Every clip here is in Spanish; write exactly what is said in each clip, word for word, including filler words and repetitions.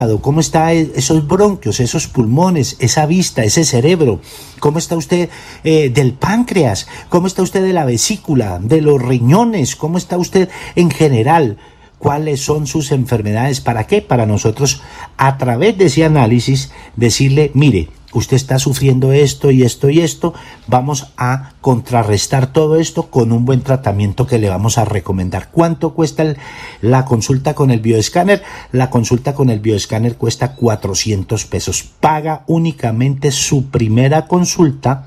¿Cómo está esos bronquios, esos pulmones, esa vista, ese cerebro? ¿Cómo está usted eh, del páncreas? ¿Cómo está usted de la vesícula, de los riñones? ¿Cómo está usted en general? ¿Cuáles son sus enfermedades? ¿Para qué? Para nosotros, a través de ese análisis, decirle, mire, usted está sufriendo esto y esto y esto, vamos a contrarrestar todo esto con un buen tratamiento que le vamos a recomendar. ¿Cuánto cuesta el, la consulta con el bioescáner? La consulta con el bioescáner cuesta cuatrocientos pesos. Paga únicamente su primera consulta.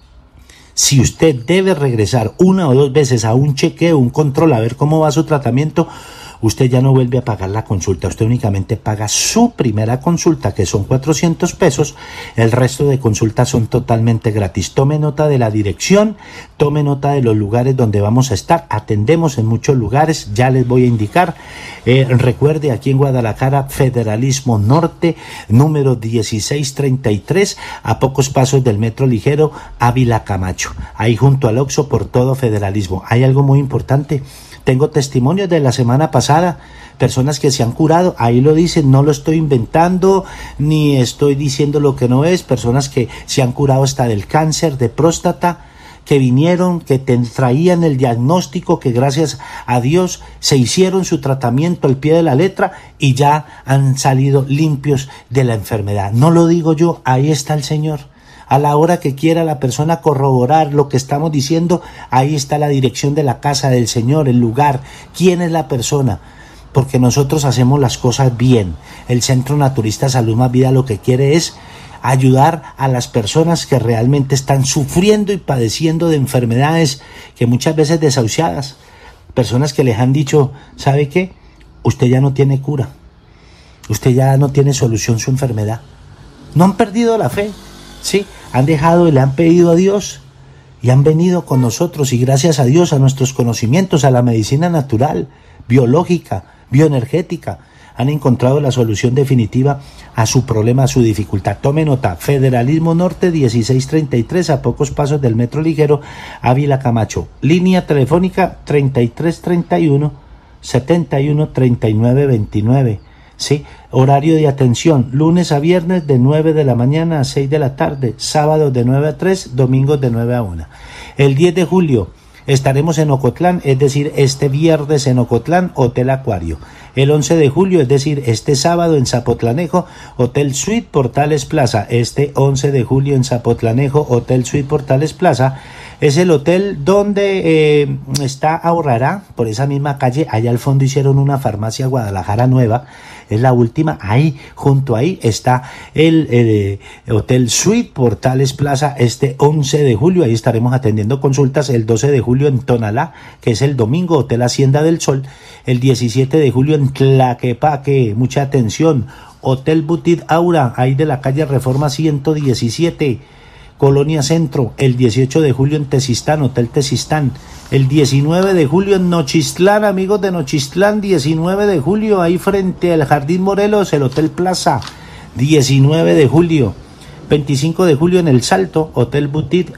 Si usted debe regresar una o dos veces a un chequeo, un control, a ver cómo va su tratamiento, usted ya no vuelve a pagar la consulta, usted únicamente paga su primera consulta, que son cuatrocientos pesos, el resto de consultas son totalmente gratis. Tome nota de la dirección, tome nota de los lugares donde vamos a estar, atendemos en muchos lugares, ya les voy a indicar. Eh, recuerde, aquí en Guadalajara, Federalismo Norte, número dieciséis treinta y tres, a pocos pasos del Metro Ligero, Ávila Camacho, ahí junto al Oxxo por todo Federalismo. Hay algo muy importante. Tengo testimonios de la semana pasada, personas que se han curado, ahí lo dicen, no lo estoy inventando, ni estoy diciendo lo que no es, personas que se han curado hasta del cáncer de próstata, que vinieron, que te traían el diagnóstico, que gracias a Dios se hicieron su tratamiento al pie de la letra y ya han salido limpios de la enfermedad. No lo digo yo, ahí está el Señor. A la hora que quiera la persona corroborar lo que estamos diciendo, ahí está la dirección de la casa del Señor, el lugar, quién es la persona, porque nosotros hacemos las cosas bien. El Centro Naturista Salud Más Vida lo que quiere es ayudar a las personas que realmente están sufriendo y padeciendo de enfermedades que muchas veces desahuciadas, personas que les han dicho, ¿sabe qué? Usted ya no tiene cura, usted ya no tiene solución su enfermedad. No han perdido la fe. Sí, han dejado y le han pedido a Dios y han venido con nosotros y gracias a Dios, a nuestros conocimientos, a la medicina natural, biológica, bioenergética, han encontrado la solución definitiva a su problema, a su dificultad. Tome nota, Federalismo Norte dieciséis treinta y tres, a pocos pasos del Metro Ligero, Ávila Camacho. Línea telefónica treinta y tres treinta y uno, setenta y uno, treinta y nueve veintinueve. Sí, horario de atención, lunes a viernes de nueve de la mañana a seis de la tarde, sábados de nueve a tres, domingos de nueve a una. El diez de julio estaremos en Ocotlán, es decir, este viernes en Ocotlán, Hotel Acuario. El once de julio, es decir, este sábado en Zapotlanejo, Hotel Suite Portales Plaza. Este once de julio en Zapotlanejo, Hotel Suite Portales Plaza. Es el hotel donde eh, está Ahorrará, por esa misma calle, allá al fondo hicieron una farmacia Guadalajara nueva, es la última, ahí, junto ahí está el, el, el Hotel Suite Portales Plaza, este once de julio, ahí estaremos atendiendo consultas. El doce de julio en Tonalá, que es el domingo, Hotel Hacienda del Sol. El diecisiete de julio en Tlaquepaque, mucha atención, Hotel Boutique Aura, ahí de la calle Reforma ciento diecisiete, Colonia Centro. El dieciocho de julio en Tezistán, Hotel Tezistán. El diecinueve de julio en Nochistlán, amigos de Nochistlán, diecinueve de julio, ahí frente al Jardín Morelos, el Hotel Plaza, diecinueve de julio. veinticinco de julio en El Salto, Hotel Boutique,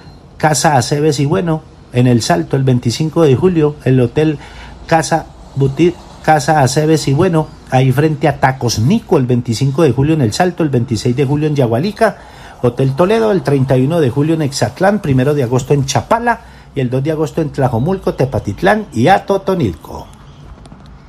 Casa Aceves y Bueno, en El Salto, el veinticinco de julio, el Hotel Casa Boutique, Casa Aceves y Bueno, ahí frente a Tacos Nico, el veinticinco de julio en El Salto, el veintiséis de julio en Yagualica, Hotel Toledo, el treinta y uno de julio en Exatlán, primero de agosto en Chapala y el dos de agosto en Tlajomulco, Tepatitlán y Atotonilco.